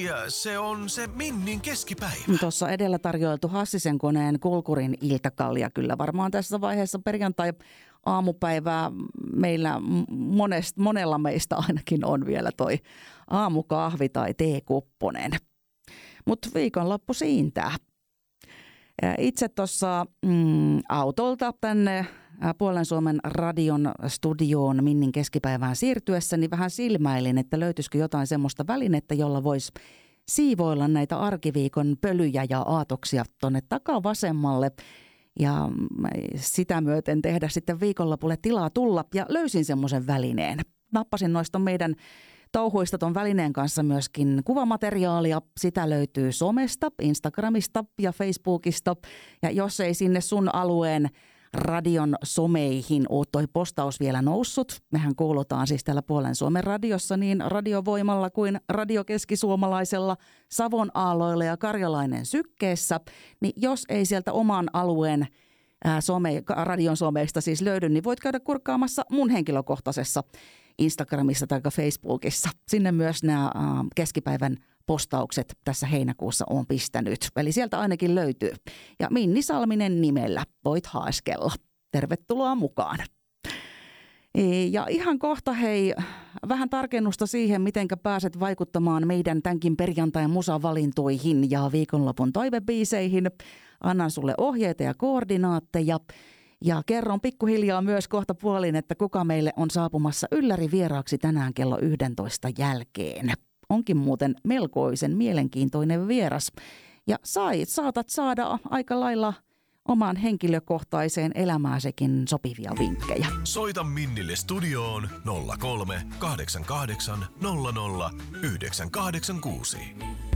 se on se Minnin keskipäivä. Tuossa edellä tarjoiltu Hassisen koneen Kulkurin iltakalja kyllä varmaan tässä vaiheessa perjantai-aamupäivää meillä monella meistä ainakin on vielä toi aamukahvi tai teekupponen. Mutta viikonloppu siintää. Itse tuossa autolta tänne Puolen Suomen radion studioon Minnin keskipäivään siirtyessäni vähän silmäilin, että löytyisikö jotain semmoista välinettä, jolla voisi siivoilla näitä arkiviikon pölyjä ja aatoksia tuonne takavasemmalle ja sitä myöten tehdä sitten viikonlopulle tilaa tulla ja löysin semmoisen välineen. Nappasin noista meidän touhuista ton välineen kanssa myöskin kuvamateriaalia. Sitä löytyy somesta, Instagramista ja Facebookista. Ja jos ei sinne sun alueen radion someihin ole toi postaus vielä noussut, mehän kuulutaan siis täällä Puolen Suomen radiossa niin Radiovoimalla kuin Radio Keskisuomalaisella, Savon aalloilla ja Karjalainen Sykkeessä, niin jos ei sieltä oman alueen radion someista siis löydy, niin voit käydä kurkkaamassa mun henkilökohtaisessa Instagramissa tai Facebookissa. Sinne myös nämä keskipäivän postaukset tässä heinäkuussa on pistänyt. Eli sieltä ainakin löytyy. Ja Minni Salminen nimellä voit haaskella. Tervetuloa mukaan. Ja ihan kohta hei, vähän tarkennusta siihen, miten pääset vaikuttamaan meidän tämänkin perjantain musavalintoihin ja viikonlopun toivebiiseihin. Annan sulle ohjeita ja koordinaatteja. Ja kerron pikkuhiljaa myös kohta puolin, että kuka meille on saapumassa ylläri vieraaksi tänään kello 11 jälkeen. Onkin muuten melkoisen mielenkiintoinen vieras. Ja saatat saada aika lailla omaan henkilökohtaiseen elämääsekin sopivia vinkkejä. Soita Minnille studioon 03 88 00 986.